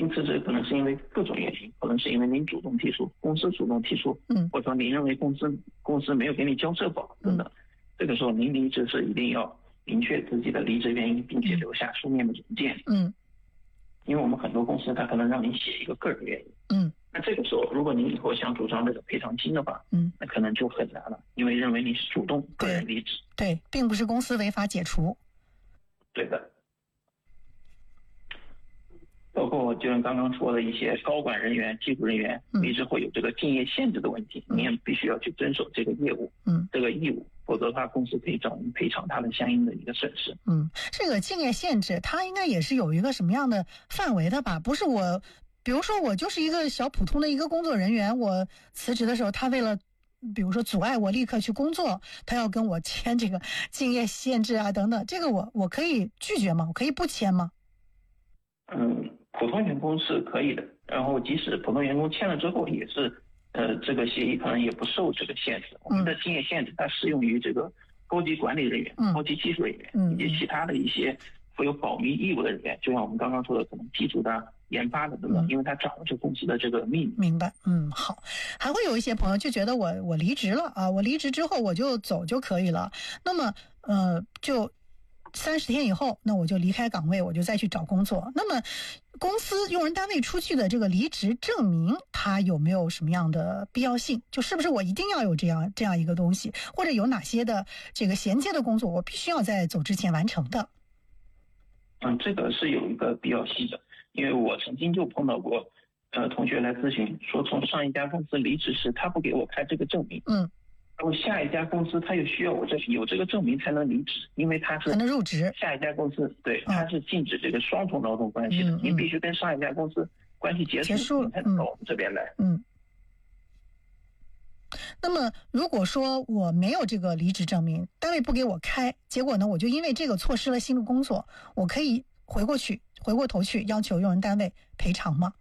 您辞职可能是因为各种原因，可能是因为您主动提出，公司主动提出，或者说您认为公司没有给你交社保等等，这个时候您离职是一定要明确自己的离职原因，并且留下书面的文件。因为我们很多公司它可能让您写一个个人原因。那这个时候如果您以后想主张这个赔偿金的话，那可能就很难了，因为认为你是主动个人离职。 对，并不是公司违法解除。 对的。包括就像刚刚说的一些高管人员、技术人员离职会有这个竞业限制的问题，你也必须要去遵守这个业务，这个义务，否则的话公司可以找您赔偿它的相应的一个损失。 这个竞业限制它应该也是有一个什么样的范围的吧？不是我，比如说我就是一个小普通的一个工作人员，我辞职的时候，他为了比如说阻碍我立刻去工作，他要跟我签这个竞业限制啊等等，这个我可以拒绝吗？我可以不签吗？ 普通员工是可以的，然后即使普通员工签了之后，也是这个协议可能也不受这个限制。我们的竞业限制它适用于这个高级管理人员、高级技术人员以及其他的一些负有保密义务的人员，就像我们刚刚说的，可能技术的、研发的等等，因为他掌握着公司的这个秘密。 明白。好。还会有一些朋友就觉得我离职了啊，我离职之后我就走就可以了，那么就30天以后，那我就离开岗位，我就再去找工作。那么公司用人单位出具的这个离职证明，它有没有什么样的必要性？就是不是我一定要有这样一个东西，或者有哪些的这个衔接的工作我必须要在走之前完成的？ 这个是有一个必要性的，因为我曾经就碰到过同学来咨询说，从上一家公司离职时他不给我开这个证明，然后下一家公司他又需要我有这个证明才能离职，因为他是才能入职。下一家公司对，他是禁止这个双重劳动关系的，您必须跟上一家公司关系结束了才能到我们这边来。 那么如果说我没有这个离职证明，单位不给我开，结果呢我就因为这个错失了新的工作，我可以回过头去要求用人单位赔偿吗？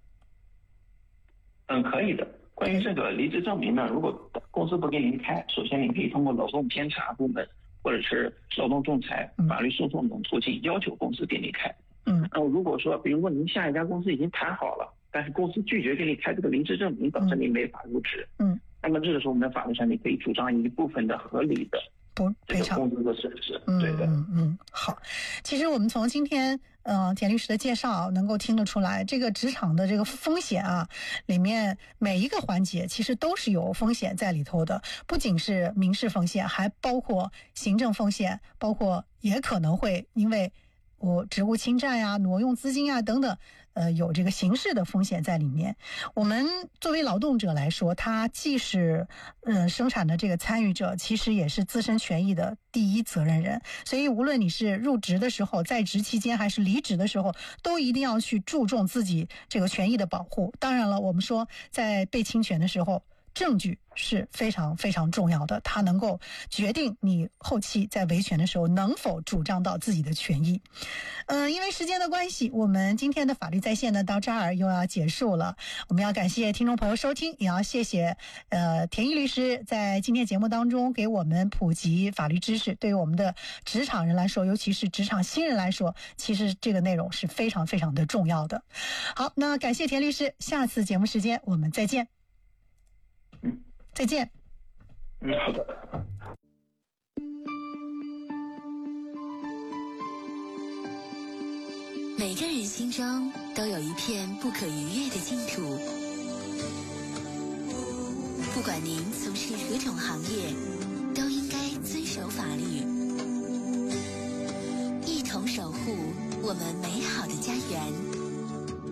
可以的。关于这个离职证明呢，如果公司不给您开，首先您可以通过劳动监察部门或者是劳动仲裁、法律诉讼等途径要求公司给你开。如果说比如说您下一家公司已经谈好了，但是公司拒绝给你开这个离职证明，导致您没法入职，那么这个时候我们的法律上你可以主张一部分的合理的这个工资的损失。对的。 好。其实我们从今天田律师的介绍能够听得出来，这个职场的这个风险啊，里面每一个环节其实都是有风险在里头的，不仅是民事风险，还包括行政风险，包括也可能会因为我职务侵占呀、挪用资金呀等等，有这个刑事的风险在里面。我们作为劳动者来说，他既是生产的这个参与者，其实也是自身权益的第一责任人。所以无论你是入职的时候、在职期间，还是离职的时候，都一定要去注重自己这个权益的保护。当然了，我们说在被侵权的时候，证据是非常非常重要的，它能够决定你后期在维权的时候能否主张到自己的权益。因为时间的关系，我们今天的法律在线呢到这儿又要结束了。我们要感谢听众朋友收听，也要谢谢田毅律师在今天节目当中给我们普及法律知识。对于我们的职场人来说，尤其是职场新人来说，其实这个内容是非常非常的重要的。好，那感谢田律师，下次节目时间我们再见。再见。 好的。 每个人心中都有一片不可逾越的净土。不管您从事何种行业，都应该遵守法律，一同守护我们美好的家园。